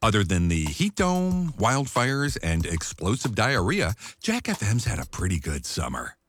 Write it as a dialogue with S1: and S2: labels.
S1: Other than the heat dome, wildfires, and explosive diarrhea, Jack FM's had a pretty good summer.